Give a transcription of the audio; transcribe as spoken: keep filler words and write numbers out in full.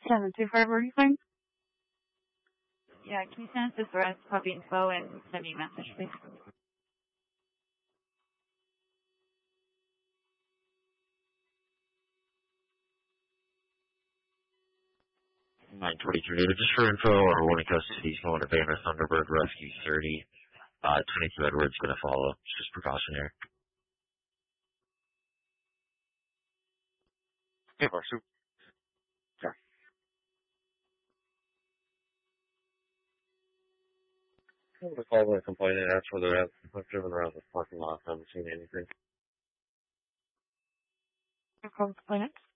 seven two five, where are you from? Yeah, can you send us this rest puppy info and send me a message, please? nine twenty-three, just for info, our warning custody is going to Banner Thunderbird Rescue thirty. Uh, twenty-two Edwards going to follow. It's just precautionary. Hey, Marsu. Yeah. I'm going to call the complaint and ask whether I've driven around this parking lot. I haven't seen anything. Call the complainant.